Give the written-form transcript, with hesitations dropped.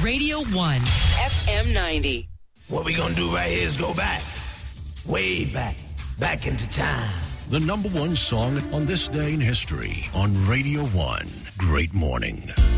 Radio 1, FM 90. What we gonna do right here is go back, way back, back into time. The number one song on this day in history on Radio 1. Great morning.